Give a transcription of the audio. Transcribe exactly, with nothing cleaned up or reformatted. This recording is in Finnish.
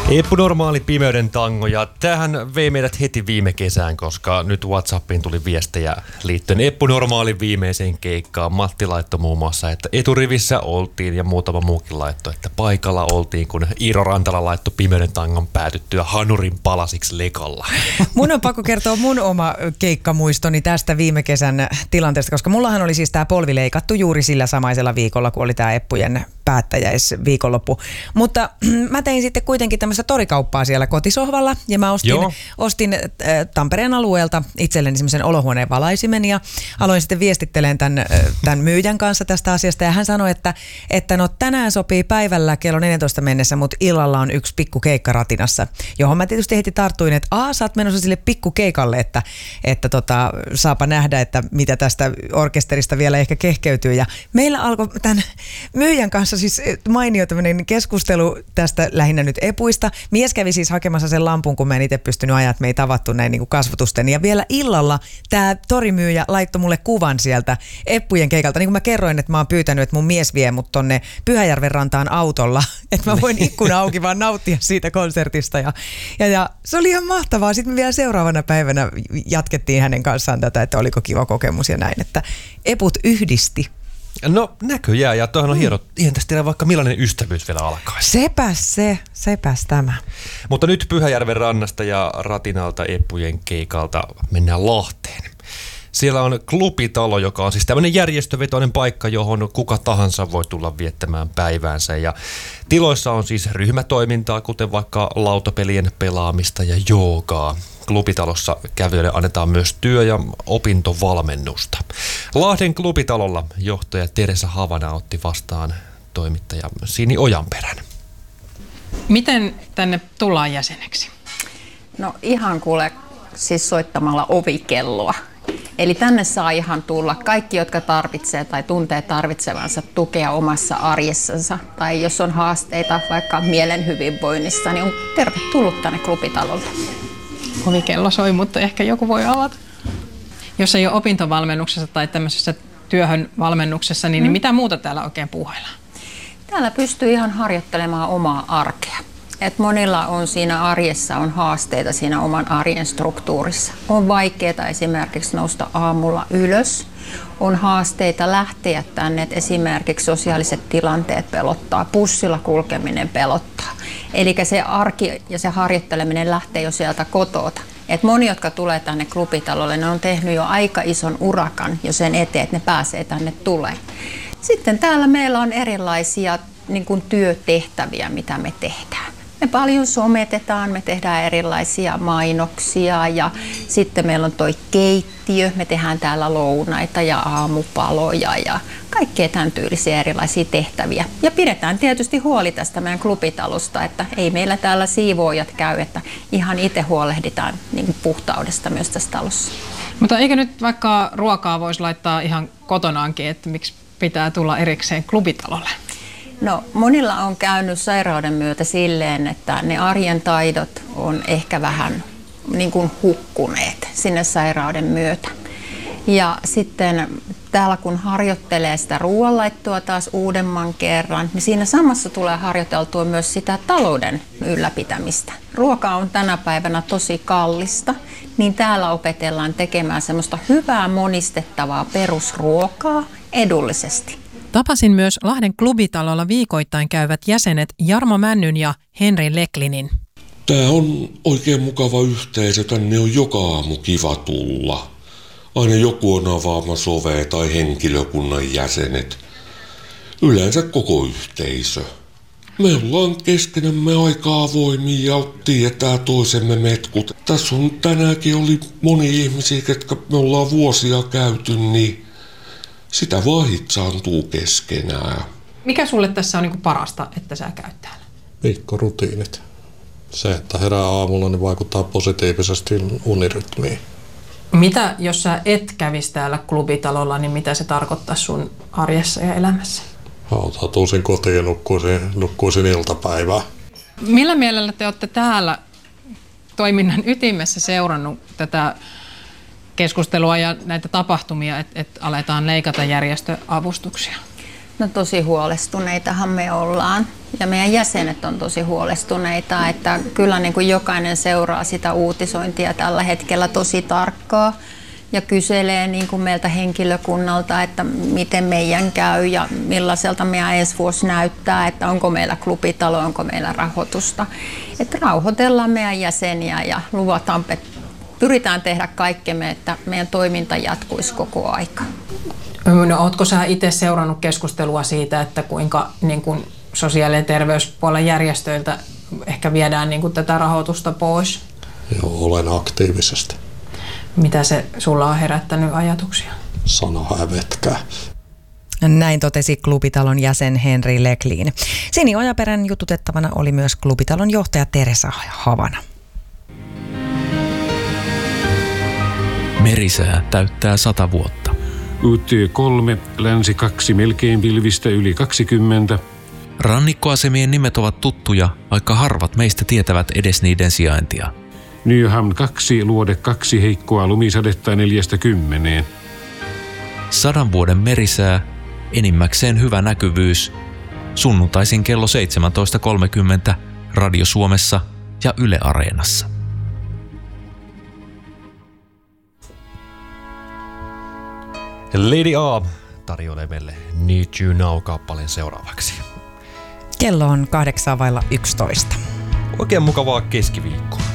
Eppu Normaali pimeyden tango, ja tämähän vei meidät heti viime kesään, koska nyt WhatsAppiin tuli viestejä liittyen Eppu Normaalin viimeiseen keikkaan. Matti laittoi muun muassa, että eturivissä oltiin, ja muutama muukin laittoi, että paikalla oltiin, kun Iiro Rantala laittoi pimeyden tangon päätyttyä hanurin palasiksi lekalla. Mun on pakko kertoa mun oma keikkamuistoni tästä viime kesän tilanteesta, koska mullahan oli siis tää polvi leikattu juuri sillä samaisella viikolla, kun oli tää Eppujen päättäjäisviikonloppu. Mutta mä tein sitten kuitenkin tämmöistä torikauppaa siellä kotisohvalla, ja mä ostin, ostin äh, Tampereen alueelta itselleni semmoisen olohuoneen valaisimen, ja aloin sitten viestittelemään tämän, äh, tämän myyjän kanssa tästä asiasta, ja hän sanoi, että, että no tänään sopii päivällä kello neljätoista mennessä, mutta illalla on yksi pikku keikka ratinassa, johon mä tietysti heti tarttuin, että aa, sä oot menossa sille pikku keikalle, että, että tota, saapa nähdä, että mitä tästä orkesterista vielä ehkä kehkeytyy, ja meillä alkoi tämän myyjän kanssa siis mainio tämmöinen keskustelu tästä lähinnä nyt epuista. Mies kävi siis hakemassa sen lampun, kun mä en itse pystynyt ajaa, että me ei tavattu näin niin kuin kasvotusten. Ja vielä illalla tämä torimyyjä laittoi mulle kuvan sieltä Eppujen keikalta. Niin kuin mä kerroin, että mä oon pyytänyt, että mun mies vie mut tonne Pyhäjärven rantaan autolla, että mä voin ikkuna auki vaan nauttia siitä konsertista. Ja, ja, ja se oli ihan mahtavaa. Sitten me vielä seuraavana päivänä jatkettiin hänen kanssaan tätä, että oliko kiva kokemus ja näin, että Eput yhdisti. No näköjään, ja tuohon on mm. hieno, ihan tästä tiedä vaikka millainen ystävyys vielä alkaa. Sepäs se, sepäs tämä. Mutta nyt Pyhäjärven rannasta ja ratinalta Eppujen keikalta mennään Lahteen. Siellä on klubitalo, joka on siis tämmöinen järjestövetoinen paikka, johon kuka tahansa voi tulla viettämään päiväänsä. Ja tiloissa on siis ryhmätoimintaa, kuten vaikka lautapelien pelaamista ja joogaa. Klubitalossa kävijöille annetaan myös työ- ja opintovalmennusta. Lahden klubitalolla johtaja Teresa Havana otti vastaan toimittaja Sini Ojanperän. Miten tänne tullaan jäseneksi? No ihan kuule, siis soittamalla ovikelloa. Eli tänne saa ihan tulla kaikki, jotka tarvitsee tai tuntee tarvitsevansa tukea omassa arjessansa. Tai jos on haasteita vaikka mielen hyvinvoinnissa, niin on tervetullut tänne klubitalolle. Ovikello soi, mutta ehkä joku voi avata. Jos ei ole opintovalmennuksessa tai tämmöisessä työhön valmennuksessa, niin, mm. niin mitä muuta täällä oikein puuhaillaan? Täällä pystyy ihan harjoittelemaan omaa arkea. Et monilla on siinä arjessa on haasteita siinä oman arjen struktuurissa. On vaikeaa esimerkiksi nousta aamulla ylös. On haasteita lähteä tänne, että esimerkiksi sosiaaliset tilanteet pelottaa, bussilla kulkeminen pelottaa. Eli se arki ja se harjoitteleminen lähtee jo sieltä kotota. Et moni, jotka tulee tänne klubitalolle, ne on tehnyt jo aika ison urakan jo sen eteen, että ne pääsee tänne tulemaan. Sitten täällä meillä on erilaisia niin kuin työtehtäviä, mitä me tehdään. Me paljon sometetaan, me tehdään erilaisia mainoksia ja sitten meillä on toi keittiö, me tehdään täällä lounaita ja aamupaloja ja kaikkea tämän tyylisiä erilaisia tehtäviä. Ja pidetään tietysti huoli tästä meidän klubitalosta, että ei meillä täällä siivoojat käy, että ihan itse huolehditaan niin kuin puhtaudesta myös tässä talossa. Mutta eikö nyt vaikka ruokaa voisi laittaa ihan kotonaankin, että miksi pitää tulla erikseen klubitalolle? No, monilla on käynyt sairauden myötä silleen, että ne arjen taidot on ehkä vähän niin kuin hukkuneet sinne sairauden myötä. Ja sitten täällä kun harjoittelee sitä ruoanlaittoa taas uudemman kerran, niin siinä samassa tulee harjoiteltua myös sitä talouden ylläpitämistä. Ruoka on tänä päivänä tosi kallista, niin täällä opetellaan tekemään semmoista hyvää monistettavaa perusruokaa edullisesti. Tapasin myös Lahden klubitalolla viikoittain käyvät jäsenet Jarmo Männyn ja Henri Leklinin. Tämä on oikein mukava yhteisö, tänne on joka aamu kiva tulla. Aina joku on avaamassa ovea tai henkilökunnan jäsenet. Yleensä koko yhteisö. Me ollaan keskenämme aika avoimia ja tietää toisemme metkut. Tässä on tänäänkin oli moni ihmisiä, ketkä me ollaan vuosia käyty, niin sitä vaan hitsaantuu keskenään. Mikä sulle tässä on niinku parasta, että sä käyt täällä? Viikkorutiinit. Se, että herää aamulla, niin vaikuttaa positiivisesti unirytmiin. Mitä, jos sä et kävisi täällä klubitalolla, niin mitä se tarkoittaa sun arjessa ja elämässä? Hautautuisin kotiin ja nukkuisin, nukkuisin iltapäivää. Millä mielellä te olette täällä toiminnan ytimessä seurannut tätä keskustelua ja näitä tapahtumia, että et aletaan leikata järjestöavustuksia? No tosi huolestuneitahan me ollaan. Ja meidän jäsenet on tosi huolestuneita, että kyllä niin kuin jokainen seuraa sitä uutisointia tällä hetkellä tosi tarkkaa ja kyselee niin kuin meiltä henkilökunnalta, että miten meidän käy ja millaiselta meidän ensi vuosi näyttää, että onko meillä klubitalo, onko meillä rahoitusta. Että rauhoitellaan meidän jäseniä ja luvataan, pyritään tehdä kaikkemme, että meidän toiminta jatkuisi koko aika. No, ootko sä itse seurannut keskustelua siitä, että kuinka niin kuin sosiaali- ja terveyspuolen järjestöiltä ehkä viedään niin kuin tätä rahoitusta pois? Joo, olen aktiivisesti. Mitä se sulla on herättänyt ajatuksia? Sana hävetkää. Näin totesi Klubitalon jäsen Henri Lecklin. Sini Ojaperän jututettavana oli myös Klubitalon johtaja Teresa Havana. Merisää täyttää sata vuotta. U T kolme, länsi kaksi, melkein pilvistä yli kaksikymmentä. Rannikkoasemien nimet ovat tuttuja, vaikka harvat meistä tietävät edes niiden sijaintia. Nyhamn kaksi, luode kaksi, heikkoa lumisadetta neljästä kymmeneen. Sadan vuoden merisää, enimmäkseen hyvä näkyvyys. Sunnuntaisin kello seitsemäntoista kolmekymmentä Radio Suomessa ja Yle Areenassa. Lady A tarjoilee meille Need You Now-kappaleen seuraavaksi. Kello on kahdeksan vailla yksitoista. Oikein mukavaa keskiviikkoa.